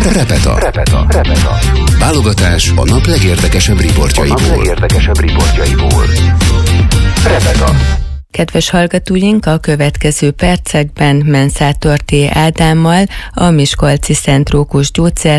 Repeta. Válogatás a nap legérdekesebb riportjaiból. Repeta. Kedves hallgatóink, a következő percekben Menszátor T. Ádámmal, a Miskolci Szent Rókus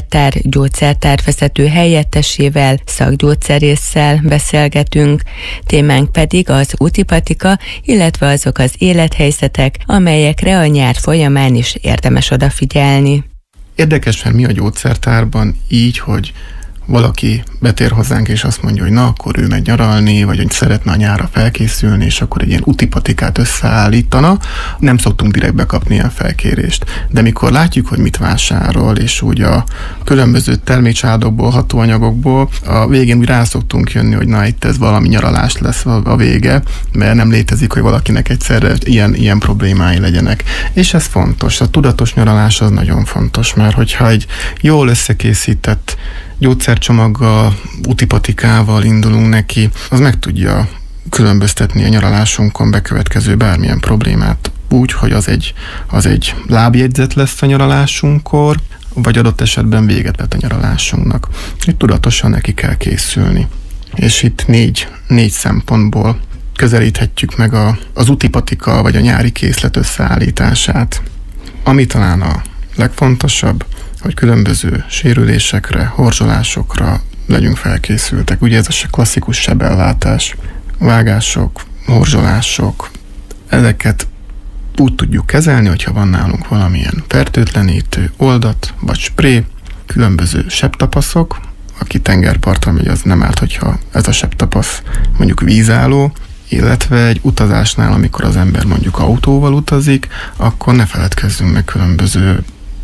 gyógyszertárvezető helyettesével, szakgyógyszerésszel beszélgetünk. Témánk pedig az útipatika, illetve azok az élethelyzetek, amelyekre a nyár folyamán is érdemes odafigyelni. Érdekes, mert mi a gyógyszertárban így, hogy valaki betér hozzánk, és azt mondja, hogy na, akkor ő megy nyaralni, vagy hogy szeretne a nyárra felkészülni, és akkor egy ilyen útipatikát összeállítana. Nem szoktunk direkt bekapni ilyen felkérést. De mikor látjuk, hogy mit vásárol, és úgy a különböző termékcsádokból, hatóanyagokból, a végén úgy rá szoktunk jönni, hogy na, itt ez valami nyaralás lesz a vége, mert nem létezik, hogy valakinek egyszerre ilyen problémái legyenek. És ez fontos. A tudatos nyaralás az nagyon fontos, mert hogyha egy jól összekészített gyógyszercsomaggal, útipatikával indulunk neki, az meg tudja különböztetni a nyaralásunkon bekövetkező bármilyen problémát úgy, hogy az egy lábjegyzet lesz a nyaralásunkkor, vagy adott esetben véget vet a nyaralásunknak. Itt tudatosan neki kell készülni. És itt négy szempontból közelíthetjük meg az útipatika vagy a nyári készlet összeállítását. Ami talán a legfontosabb, hogy különböző sérülésekre, horzsolásokra legyünk felkészültek. Ugye ez a klasszikus sebellátás, vágások, horzsolások, ezeket úgy tudjuk kezelni, hogyha van nálunk valamilyen fertőtlenítő oldat, vagy spré, különböző sebtapaszok. Aki tengerparton megy, az nem árt, hogyha ez a sebtapasz mondjuk vízálló, illetve egy utazásnál, amikor az ember mondjuk autóval utazik, akkor ne feledkezzünk meg különböző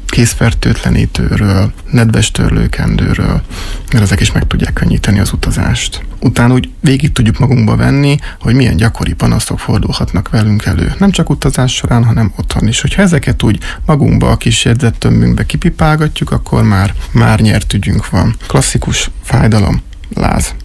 kézfertőtlenítőről, nedves törlőkendőről, mert ezek is meg tudják könnyíteni az utazást. Utána úgy végig tudjuk magunkba venni, hogy milyen gyakori panaszok fordulhatnak velünk elő. Nem csak utazás során, hanem otthon is. Hogyha ezeket úgy magunkba a kis jegyzettömbünkbe kipipálgatjuk, akkor már nyert ügyünk van. Klasszikus fájdalom, láz.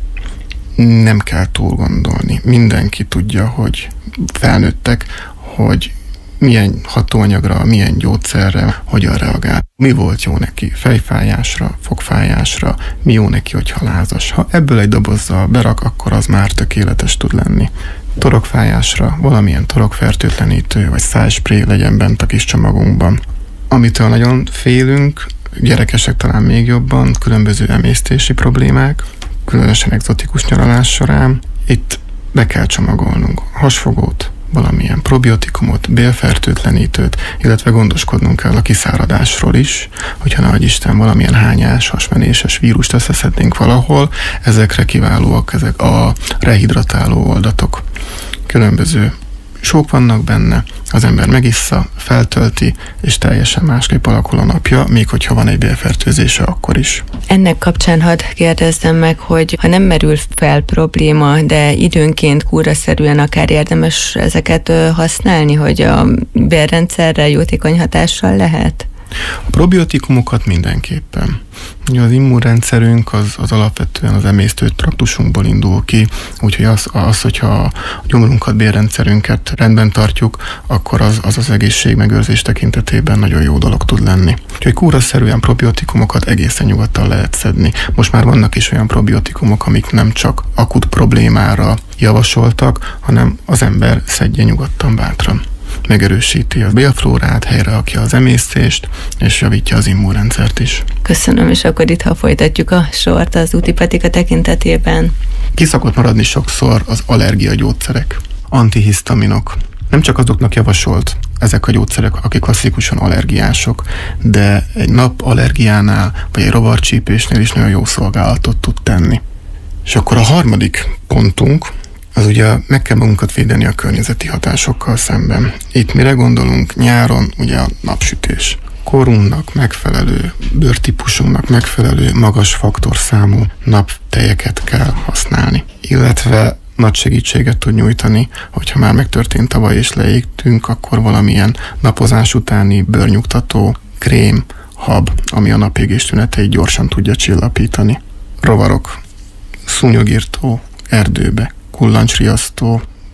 Nem kell túl gondolni. Mindenki tudja, hogy felnőttek, hogy milyen hatóanyagra, milyen gyógyszerre, hogyan reagál. Mi volt jó neki fejfájásra, fogfájásra, mi jó neki, hogyha lázas. Ha ebből egy dobozzal berak, akkor az már tökéletes tud lenni. Torokfájásra valamilyen torokfertőtlenítő vagy szájspré legyen bent a kis csomagunkban. Amitől nagyon félünk, gyerekesek talán még jobban, különböző emésztési problémák, különösen egzotikus nyaralás során. Itt be kell csomagolnunk hasfogót, valamilyen probiotikumot, bélfertőtlenítőt, illetve gondoskodnunk kell a kiszáradásról is, hogyha nagy Isten valamilyen hányás, hasmenéses vírust összeszednénk valahol, ezekre kiválóak ezek a rehidratáló oldatok. Különböző sók vannak benne, az ember megissza, feltölti, és teljesen másképp alakul a napja, még hogyha van egy bélfertőzése, akkor is. Ennek kapcsán hadd kérdezzem meg, hogy ha nem merül fel probléma, de időnként kúraszerűen akár érdemes ezeket használni, hogy a bélrendszerre jótékony hatással lehet? A probiotikumokat mindenképpen. Ugye az immunrendszerünk az alapvetően az emésztő traktusunkból indul ki, úgyhogy hogyha a gyomrunkat, bélrendszerünket rendben tartjuk, akkor az egészségmegőrzés tekintetében nagyon jó dolog tud lenni. Úgyhogy kúraszerűen probiotikumokat egészen nyugodtan lehet szedni. Most már vannak is olyan probiotikumok, amik nem csak akut problémára javasoltak, hanem az ember szedje nyugodtan, bátran. Megerősíti a bélflórát, helyrerakja az emésztést, és javítja az immunrendszert is. Köszönöm, és akkor itt, ha folytatjuk a sort az útipatika tekintetében. Ki szokott maradni sokszor az allergiagyógyszerek, antihisztaminok. Nem csak azoknak javasolt ezek a gyógyszerek, akik klasszikusan allergiások, de egy napallergiánál, vagy egy rovarcsípésnél is nagyon jó szolgálatot tud tenni. És akkor a harmadik pontunk, az ugye meg kell magunkat védeni a környezeti hatásokkal szemben. Itt mire gondolunk? Nyáron ugye a napsütés. Korunknak megfelelő, bőrtípusunknak megfelelő magas faktorszámú naptejeket kell használni. Illetve nagy segítséget tud nyújtani, hogyha már megtörtént tavaly és leégtünk, akkor valamilyen napozás utáni bőrnyugtató, krém, hab, ami a napégés tüneteit gyorsan tudja csillapítani. Rovarok, szúnyogirtó, erdőbe, kullancsriasztó,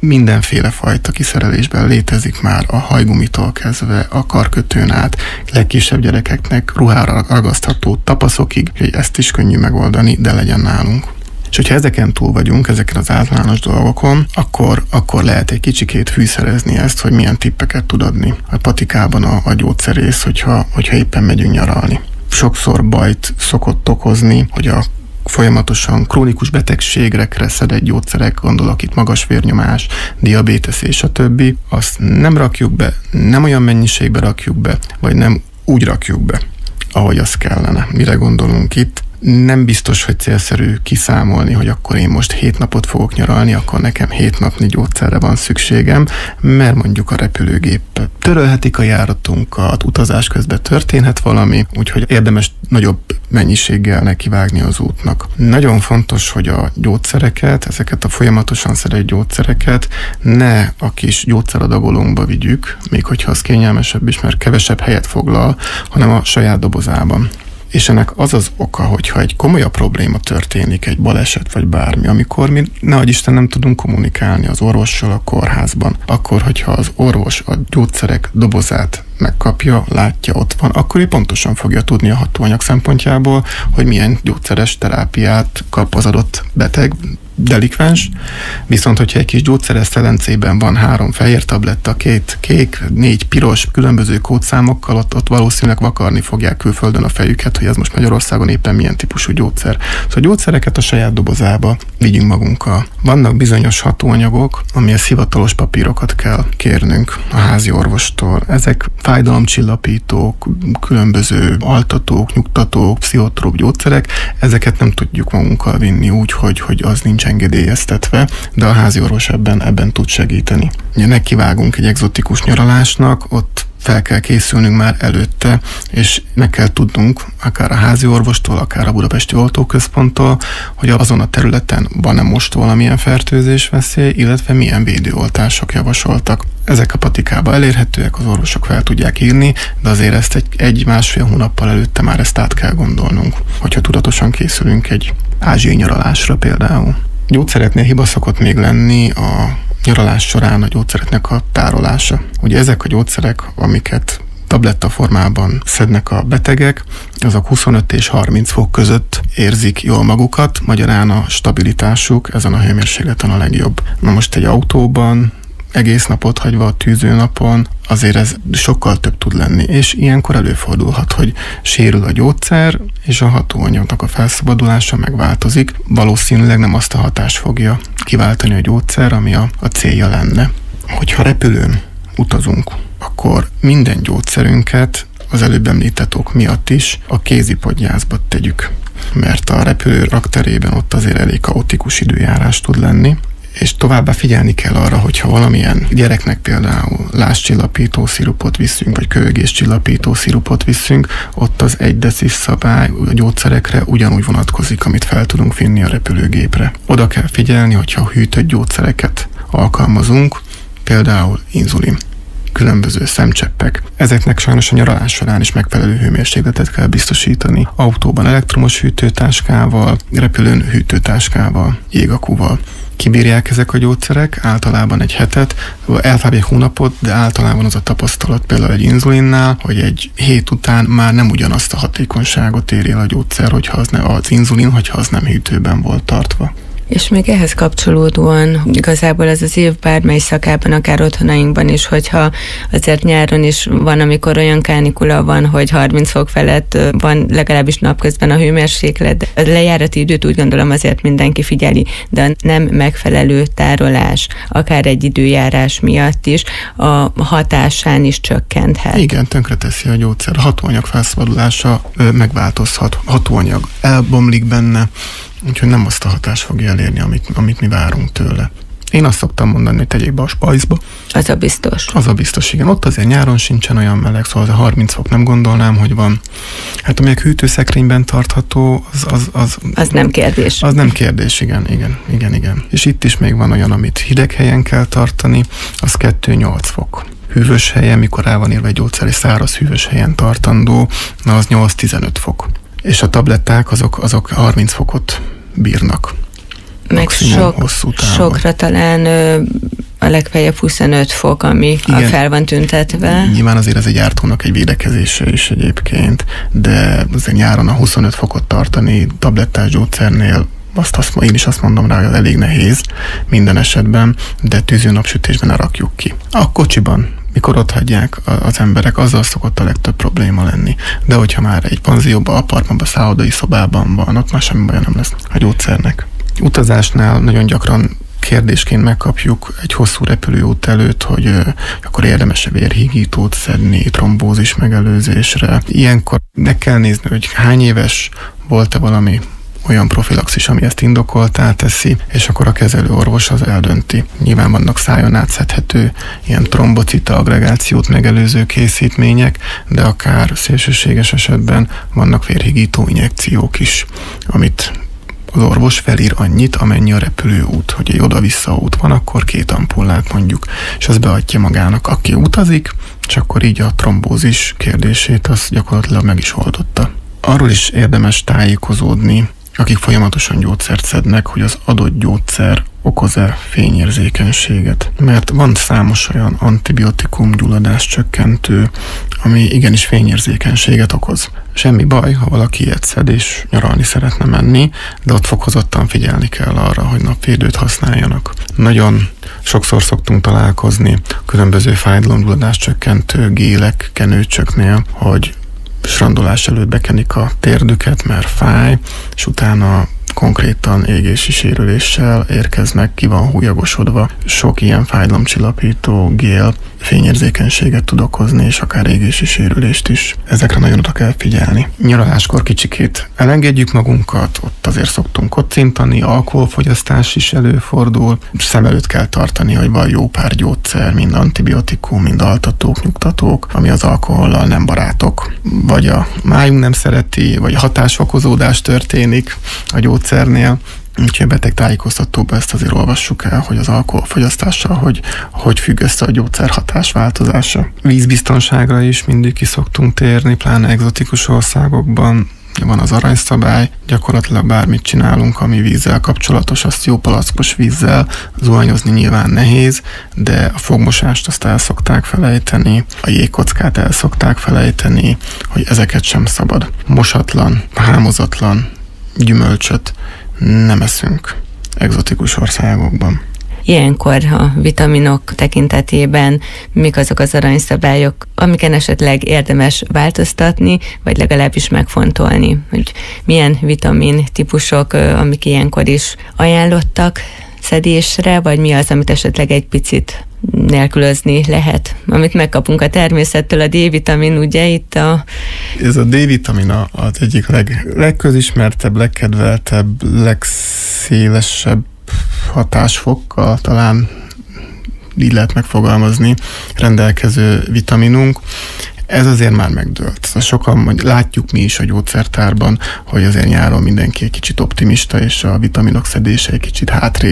mindenféle fajta kiszerelésben létezik már, a hajgumitól kezdve a karkötőn át, legkisebb gyerekeknek ruhára ragasztható tapaszokig, hogy ezt is könnyű megoldani, de legyen nálunk. És hogyha ezeken túl vagyunk, ezeken az általános dolgokon, akkor lehet egy kicsikét fűszerezni ezt, hogy milyen tippeket tud adni a patikában a gyógyszerész, hogyha éppen megyünk nyaralni. Sokszor bajt szokott okozni, hogy a folyamatosan krónikus betegségekre szedett gyógyszerek, gondolok itt magas vérnyomás, diabétesz és a többi, azt nem rakjuk be, nem olyan mennyiségbe rakjuk be, vagy nem úgy rakjuk be, ahogy az kellene. Mire gondolunk itt? Nem biztos, hogy célszerű kiszámolni, hogy akkor én most 7 napot fogok nyaralni, akkor nekem 7 napnyi gyógyszerre van szükségem, mert mondjuk a repülőgép törölhetik a járatunkat, utazás közben történhet valami, úgyhogy érdemes nagyobb mennyiséggel nekivágni az útnak. Nagyon fontos, hogy a gyógyszereket, ezeket a folyamatosan szedett gyógyszereket ne a kis gyógyszeradagolónkba vigyük, még hogyha az kényelmesebb is, mert kevesebb helyet foglal, hanem a saját dobozában. És ennek az az oka, hogyha egy komolyabb probléma történik, egy baleset vagy bármi, amikor mi, nehogy Isten, nem tudunk kommunikálni az orvossal a kórházban, akkor, hogyha az orvos a gyógyszerek dobozát megkapja, látja, ott van, akkor ő pontosan fogja tudni a hatóanyag szempontjából, hogy milyen gyógyszeres terápiát kap az adott beteg, delikvens, viszont hogyha egy kis gyógyszeres szelencében van 3 fehér tabletta, 2 kék, 4 piros, különböző kódszámokkal, ott valószínűleg vakarni fogják külföldön a fejüket, hogy ez most Magyarországon éppen milyen típusú gyógyszer. Szóval a gyógyszereket a saját dobozába vigyünk magunkkal. Vannak bizonyos hatóanyagok, amihez hivatalos papírokat kell kérnünk a házi orvostól. Ezek fájdalomcsillapítók, különböző altatók, nyugtatók, pszichotróp gyógyszerek, ezeket nem tudjuk magunkkal vinni úgy, hogy az nincs engedélyeztetve, de a házi orvos ebben tud segíteni. Ugye nekivágunk egy egzotikus nyaralásnak, ott fel kell készülnünk már előtte, és meg kell tudnunk, akár a házi orvostól, akár a Budapesti Oltóközponttól, hogy azon a területen van-e most valamilyen fertőzésveszély, illetve milyen védőoltások javasoltak. Ezek a patikába elérhetőek, az orvosok fel tudják írni, de azért ezt egy-másfél hónappal előtte már ezt át kell gondolnunk, hogyha tudatosan készülünk egy ázsiai nyaralásra például. Gyógyszereknél hiba szokott még lenni a nyaralás során a gyógyszereknek a tárolása. Ugye ezek a gyógyszerek, amiket tabletta formában szednek a betegek, azok 25 és 30 fok között érzik jól magukat, magyarán a stabilitásuk ezen a hőmérsékleten a legjobb. Na most egy autóban egész napot hagyva a tűzőnapon, azért ez sokkal több tud lenni, és ilyenkor előfordulhat, hogy sérül a gyógyszer, és a hatóanyagnak a felszabadulása megváltozik. Valószínűleg nem azt a hatást fogja kiváltani a gyógyszer, ami a célja lenne. Hogyha repülőn utazunk, akkor minden gyógyszerünket az előbb említett ok miatt is a kézipodgyászba tegyük, mert a repülő rakterében ott azért elég kaotikus időjárás tud lenni, és továbbá figyelni kell arra, hogyha valamilyen gyereknek például lázcsillapító szirupot viszünk, vagy köhögéscsillapító szirupot viszünk, ott az 1 decis szabály a gyógyszerekre ugyanúgy vonatkozik, amit fel tudunk vinni a repülőgépre. Oda kell figyelni, hogyha hűtött gyógyszereket alkalmazunk, például inzulin, különböző szemcseppek. Ezeknek sajnos a nyaralás során is megfelelő hőmérsékletet kell biztosítani. Autóban elektromos hűtőtáskával, repülőn hűtőtáskával, jégakúval. Kibírják ezek a gyógyszerek, általában egy hetet, általában egy hónapot, de általában az a tapasztalat például egy inzulinnál, hogy egy hét után már nem ugyanazt a hatékonyságot éri el a gyógyszer, hogyha az inzulin, hogyha az nem hűtőben volt tartva. És még ehhez kapcsolódóan igazából ez az év bármely szakában, akár otthonainkban is, hogyha azért nyáron is van, amikor olyan kánikula van, hogy 30 fok felett van legalábbis napközben a hőmérséklet. A lejárati időt úgy gondolom azért mindenki figyeli, de a nem megfelelő tárolás, akár egy időjárás miatt is a hatásán is csökkenthet. Igen, tönkreteszi a gyógyszer. A hatóanyag felszabadulása megváltozhat. Hatóanyag elbomlik benne, úgyhogy nem azt a hatást fogja elérni, amit mi várunk tőle. Én azt szoktam mondani, hogy tegyék be a spajzba. Az a biztos. Az a biztos, igen. Ott azért nyáron sincsen olyan meleg, szóval az a 30 fok nem gondolnám, hogy van. Hát amelyek hűtőszekrényben tartható, az nem kérdés. Az nem kérdés, igen. És itt is még van olyan, amit hideg helyen kell tartani, az 2-8 fok. Hűvös helyen, mikor rá van írva egy gyógyszer, és száraz hűvös helyen tartandó, na az 8-15 fok. És a tabletták azok 30 fokot bírnak. Meg sokra talán a legfeljebb 25 fok, ami fel van tüntetve. Nyilván azért ez egy gyártónak egy védekezése is egyébként, de azért nyáron a 25 fokot tartani tablettás gyógyszernél, én is azt mondom rá, hogy az elég nehéz minden esetben, de tűző napsütésben ne rakjuk ki. A kocsiban, mikor ott hagyják az emberek, azzal szokott a legtöbb probléma lenni. De hogyha már egy panzióban, apartmanban, szállodai szobában van, ott már semmi baja nem lesz a gyógyszernek. Utazásnál nagyon gyakran kérdésként megkapjuk egy hosszú repülőút előtt, hogy akkor érdemes-e vérhígítót szedni trombózis megelőzésre. Ilyenkor meg kell nézni, hogy hány éves volt-e valami olyan profilaxis, ami ezt indokoltá teszi, és akkor a kezelőorvos az eldönti. Nyilván vannak szájon átszedhető ilyen trombocita agregációt megelőző készítmények, de akár szélsőséges esetben vannak vérhigító injekciók is, amit az orvos felír annyit, amennyi a repülőút, hogy egy oda-vissza út van, akkor 2 ampullát mondjuk, és az beadja magának, aki utazik, és akkor így a trombózis kérdését az gyakorlatilag meg is oldotta. Arról is érdemes tájékozódni, akik folyamatosan gyógyszert szednek, hogy az adott gyógyszer okoz-e fényérzékenységet. Mert van számos olyan antibiotikum gyulladáscsökkentő, ami igenis fényérzékenységet okoz. Semmi baj, ha valaki ilyet szed és nyaralni szeretne menni, de ott fokozottan figyelni kell arra, hogy napvédőt használjanak. Nagyon sokszor szoktunk találkozni különböző fájdalomgyulladáscsökkentő gélek, kenőcsöknél, hogy strandolás előtt bekenik a térdüket, mert fáj, és utána konkrétan égési sérüléssel érkeznek, ki van húlyagosodva. Sok ilyen fájdalomcsillapító gél fényérzékenységet tud okozni, és akár égési sérülést is. Ezekre nagyon oda kell figyelni. Nyaraláskor kicsikét elengedjük magunkat, ott azért szoktunk kocintani, alkoholfogyasztás is előfordul. Szem előtt kell tartani, hogy van jó pár gyógyszer, mind antibiotikum, mind altatók, nyugtatók, ami az alkohollal nem barátok. Vagy a májunk nem szereti, vagy hatásfokozódás történik a gyógyszernél. Úgyhogy a beteg tájékoztatóban ezt azért olvassuk el, hogy az alkoholfogyasztással hogy függ össze a gyógyszer hatás változása. Vízbiztonságra is mindig ki szoktunk térni, pláne egzotikus országokban. Van az aranyszabály, gyakorlatilag bármit csinálunk, ami vízzel kapcsolatos, azt jó palackos vízzel, zuhanyozni nyilván nehéz, de a fogmosást azt el szokták felejteni, a jégkockát el szokták felejteni, hogy ezeket sem szabad. Mosatlan, hámozatlan gyümölcsöt nem eszünk egzotikus országokban. Ilyenkor a vitaminok tekintetében mik azok az aranyszabályok, amiken esetleg érdemes változtatni, vagy legalábbis megfontolni, hogy milyen vitamin típusok, amik ilyenkor is ajánlottak szedésre, vagy mi az, amit esetleg egy picit nélkülözni lehet, amit megkapunk a természettől, a D-vitamin, ugye itt Ez a D-vitamin az egyik legközismertebb, legkedveltebb, legszélesebb hatásfokkal, talán így lehet megfogalmazni, rendelkező vitaminunk. Ez azért már megdőlt. Sokan látjuk mi is a gyógyszertárban, hogy azért nyáron mindenki egy kicsit optimista, és a vitaminok szedése egy kicsit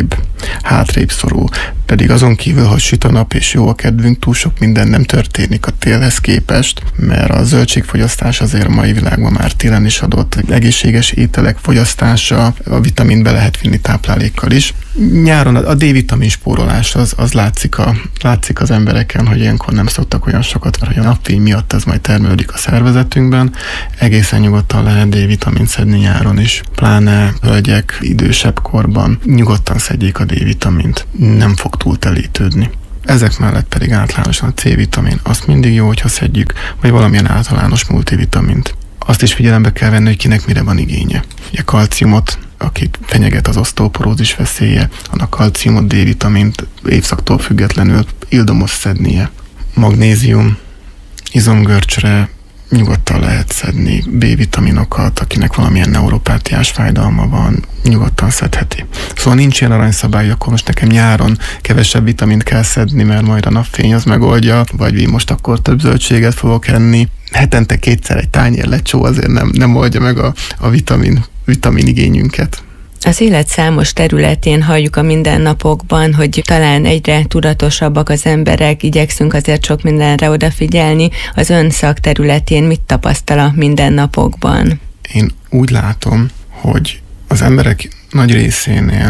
hátrébb szorul. Pedig azon kívül, hogy süt a nap és jó a kedvünk, túl sok minden nem történik a télhez képest, mert a zöldségfogyasztás azért a mai világban már télen is adott. Egészséges ételek fogyasztása, a vitamint be lehet vinni táplálékkal is. Nyáron a D-vitamin spórolás az látszik az embereken, hogy ilyenkor nem szoktak olyan sokat, mert hogy a napfény miatt ez majd termelődik a szervezetünkben. Egészen nyugodtan lehet D-vitamint szedni nyáron is, pláne hölgyek idősebb korban nyugodtan szedjék a D-vitamint. Nem fog túltelítődni. Ezek mellett pedig általánosan a C-vitamin, azt mindig jó, hogyha szedjük, vagy valamilyen általános multivitamint. Azt is figyelembe kell venni, hogy kinek mire van igénye. A kalciumot, akit fenyeget az oszteoporózis veszélye, annak kalciumot, D-vitamint évszaktól függetlenül ildomos szednie. Magnézium, izomgörcsre nyugodtan lehet szedni, B-vitaminokat, akinek valamilyen neuropátiás fájdalma van, nyugodtan szedheti. Szóval nincs ilyen aranyszabály, akkor most nekem nyáron kevesebb vitamint kell szedni, mert majd a napfény az megoldja, vagy most akkor több zöldséget fogok enni. Hetente 2-szer egy tányér lecsó azért nem oldja meg a vitamin igényünket. Az élet számos területén halljuk a mindennapokban, hogy talán egyre tudatosabbak az emberek, igyekszünk azért sok mindenre odafigyelni. Az ön szakterületén mit tapasztal a mindennapokban? Én úgy látom, hogy az emberek nagy részénél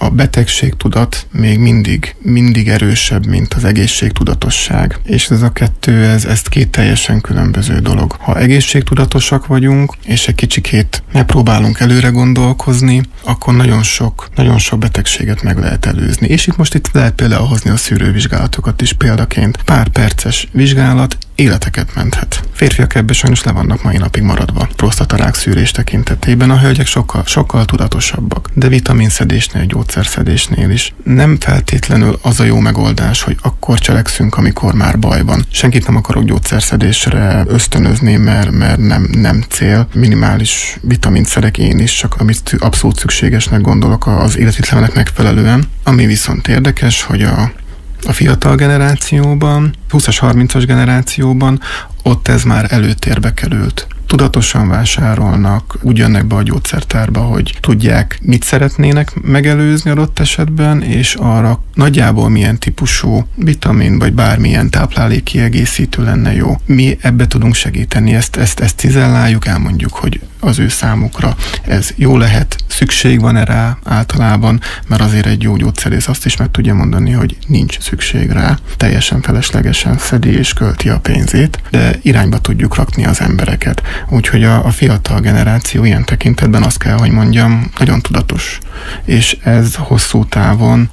a betegségtudat még mindig erősebb, mint az egészségtudatosság. És ez a kettő, ez két teljesen különböző dolog. Ha egészségtudatosak vagyunk, és egy kicsikét megpróbálunk előre gondolkozni, akkor nagyon sok betegséget meg lehet előzni. És itt lehet például hozni a szűrővizsgálatokat is példaként. Pár perces vizsgálat életeket menthet. Férfiak ebben sajnos le vannak mai napig maradva. Prostatarák szűrés tekintetében a hölgyek sokkal tudatosabbak. De vitaminszedésnél, gyógyszerszedésnél is nem feltétlenül az a jó megoldás, hogy akkor cselekszünk, amikor már baj van. Senkit nem akarok gyógyszerszedésre ösztönözni, mert nem cél. Minimális vitaminszerek én is, csak amit abszolút szükségesnek gondolok az életvitelnek megfelelően. Ami viszont érdekes, hogy a fiatal generációban, 20-as, 30-as generációban ott ez már előtérbe került. Tudatosan vásárolnak, úgy jönnek be a gyógyszertárba, hogy tudják, mit szeretnének megelőzni adott esetben, és arra nagyjából milyen típusú vitamin, vagy bármilyen táplálékkiegészítő lenne jó. Mi ebbe tudunk segíteni, ezt cizelláljuk, elmondjuk, hogy az ő számukra ez jó lehet, szükség van-e rá általában, mert azért egy jó gyógyszerész azt is meg tudja mondani, hogy nincs szükség rá, teljesen feleslegesen szedi és költi a pénzét, de irányba tudjuk rakni az embereket. Úgyhogy a fiatal generáció ilyen tekintetben azt kell, hogy mondjam, nagyon tudatos. És ez hosszú távon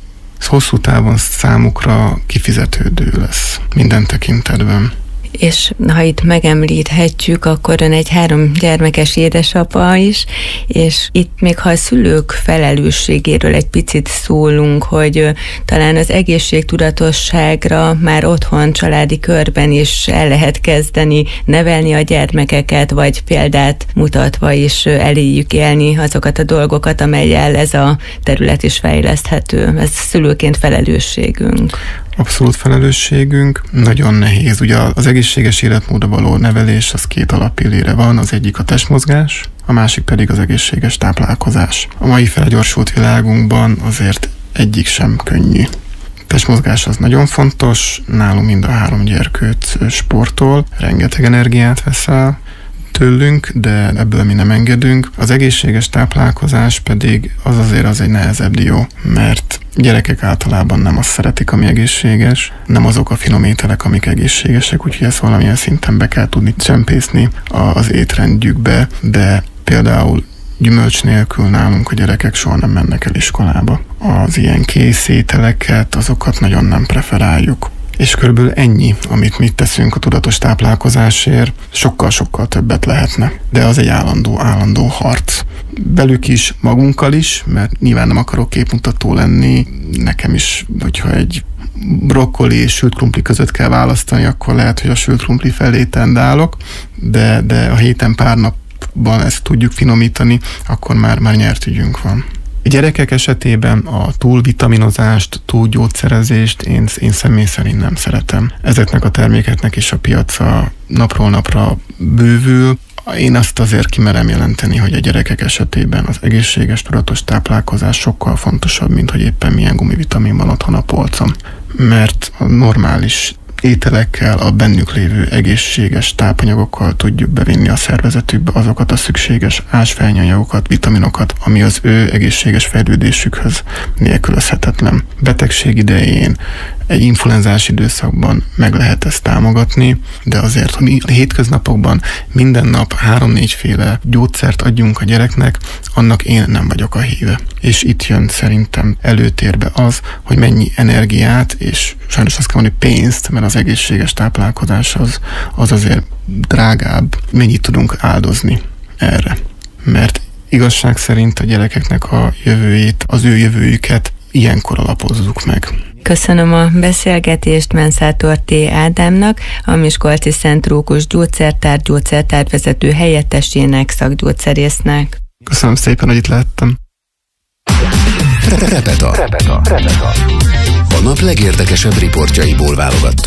számukra kifizetődő lesz minden tekintetben. És ha itt megemlíthetjük, akkor ön egy 3 gyermekes édesapa is, és itt még ha a szülők felelősségéről egy picit szólunk, hogy talán az egészségtudatosságra már otthon, családi körben is el lehet kezdeni nevelni a gyermekeket, vagy példát mutatva is eléjük élni azokat a dolgokat, amellyel ez a terület is fejleszthető. Ez szülőként felelősségünk. Abszolút felelősségünk. Nagyon nehéz. Ugye az egészséges életmódra való nevelés, az 2 alappillére van. Az egyik a testmozgás, a másik pedig az egészséges táplálkozás. A mai felgyorsult világunkban azért egyik sem könnyű. A testmozgás az nagyon fontos. Nálunk mind a 3 gyerkőc sportol, rengeteg energiát vesz el tőlünk, de ebből mi nem engedünk. Az egészséges táplálkozás pedig az egy nehezebb dió, mert gyerekek általában nem azt szeretik, ami egészséges, nem azok a finom ételek, amik egészségesek, úgyhogy ezt valamilyen szinten be kell tudni csempészni az étrendjükbe, de például gyümölcs nélkül nálunk a gyerekek soha nem mennek el iskolába. Az ilyen kész ételeket, azokat nagyon nem preferáljuk. És körülbelül ennyi, amit mi teszünk a tudatos táplálkozásért, sokkal-sokkal többet lehetne. De az egy állandó harc. Velük is, magunkkal is, mert nyilván nem akarok képmutató lenni. Nekem is, hogyha egy brokkoli és sült krumpli között kell választani, akkor lehet, hogy a sült krumpli felé tendálok, de a héten pár napban ezt tudjuk finomítani, akkor már nyert ügyünk van. A gyerekek esetében a túlvitaminozást, túlgyógyszerezést én személy szerint nem szeretem. Ezeknek a termékeknek is a piaca napról napra bővül. Én azt azért kimerem jelenteni, hogy a gyerekek esetében az egészséges, tudatos táplálkozás sokkal fontosabb, mint hogy éppen milyen gumivitamin van otthon a polcon. Mert a normális ételekkel, a bennük lévő egészséges tápanyagokkal tudjuk bevinni a szervezetükbe azokat a szükséges ásványanyagokat, vitaminokat, ami az ő egészséges fejlődésükhöz nélkülözhetetlen. Betegség idején, egy influenzás időszakban meg lehet ezt támogatni, de azért, hogy mi a hétköznapokban minden nap 3-4 féle gyógyszert adjunk a gyereknek, annak én nem vagyok a híve. És itt jön szerintem előtérbe az, hogy mennyi energiát, és sajnos azt kell mondani pénzt, mert az egészséges táplálkozás az azért drágább, mennyit tudunk áldozni erre. Mert igazság szerint a gyerekeknek a jövőjét, az ő jövőjüket ilyenkor alapozzuk meg. Köszönöm a beszélgetést Menszátor T. Ádámnak, a Miskolci Szent Rókus gyógyszertárvezető helyettesének, szakgyógyszerésznek. Köszönöm szépen, hogy itt lehettem. Repeta. A nap legérdekesebb riportjaiból válogattunk.